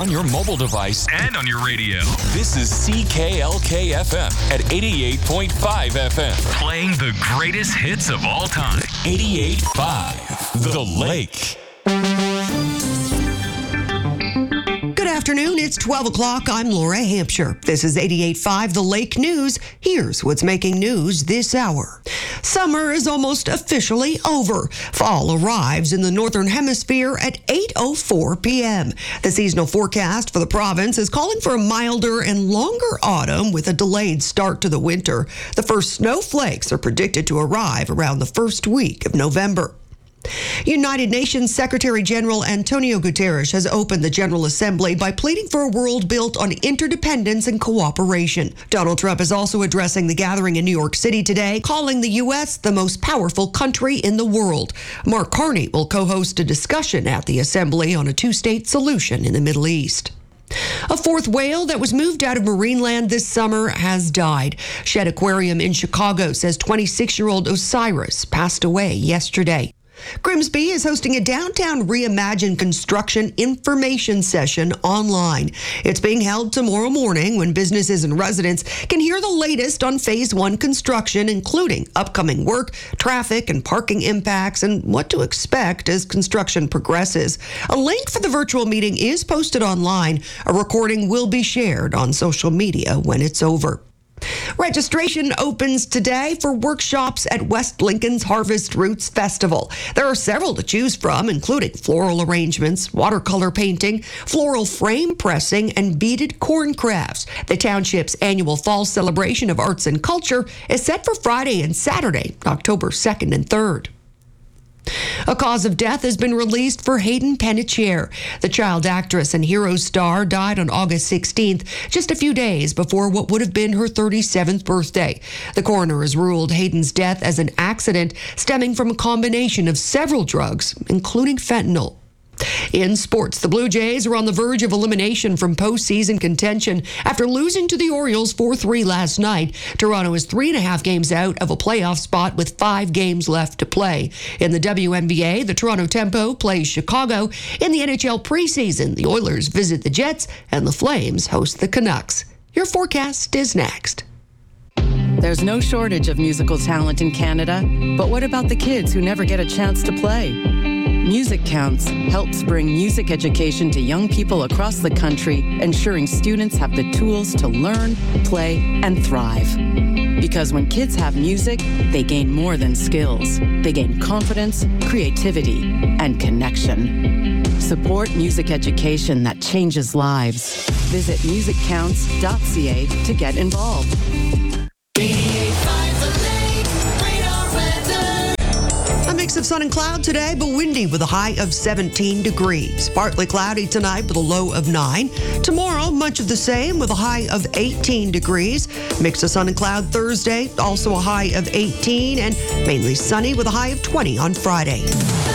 on your mobile device and on your radio. This is CKLK FM at 88.5 FM. Playing the greatest hits of all time. 88.5 The Lake. Good afternoon. It's 12 o'clock. I'm Laura Hampshire. This is 88.5 The Lake News. Here's what's making news this hour. Summer is almost officially over. Fall arrives in the Northern Hemisphere at 8:04 p.m. The seasonal forecast for the province is calling for a milder and longer autumn with a delayed start to the winter. The first snowflakes are predicted to arrive around the first week of November. United Nations Secretary General Antonio Guterres has opened the General Assembly by pleading for a world built on interdependence and cooperation. Donald Trump is also addressing the gathering in New York City today, calling the U.S. the most powerful country in the world. Mark Carney will co-host a discussion at the Assembly on a two-state solution in the Middle East. A fourth whale that was moved out of Marineland this summer has died. Shedd Aquarium in Chicago says 26-year-old Osiris passed away yesterday. Grimsby is hosting a downtown reimagined construction information session online. It's being held tomorrow morning when businesses and residents can hear the latest on Phase 1 construction, including upcoming work, traffic and parking impacts, and what to expect as construction progresses. A link for the virtual meeting is posted online. A recording will be shared on social media when it's over. Registration opens today for workshops at West Lincoln's Harvest Roots Festival. There are several to choose from, including floral arrangements, watercolor painting, floral frame pressing, and beaded corn crafts. The township's annual fall celebration of arts and culture is set for Friday and Saturday, October 2nd and 3rd. A cause of death has been released for Hayden Panettiere. The child actress and Heroes star died on August 16th, just a few days before what would have been her 37th birthday. The coroner has ruled Hayden's death as an accident stemming from a combination of several drugs, including fentanyl. In sports, the Blue Jays are on the verge of elimination from postseason contention after losing to the Orioles 4-3 last night. Toronto is 3.5 games out of a playoff spot with 5 games left to play. In the WNBA, the Toronto Tempo plays Chicago. In the NHL preseason, the Oilers visit the Jets and the Flames host the Canucks. Your forecast is next. There's no shortage of musical talent in Canada, but what about the kids who never get a chance to play? Music Counts helps bring music education to young people across the country, ensuring students have the tools to learn, play, and thrive. Because when kids have music, they gain more than skills. They gain confidence, creativity, and connection. Support music education that changes lives. Visit musiccounts.ca to get involved. A mix of sun and cloud today, but windy with a high of 17 degrees. Partly cloudy tonight with a low of 9. Tomorrow, much of the same with a high of 18 degrees. Mix of sun and cloud Thursday, also a high of 18, and mainly sunny with a high of 20 on Friday.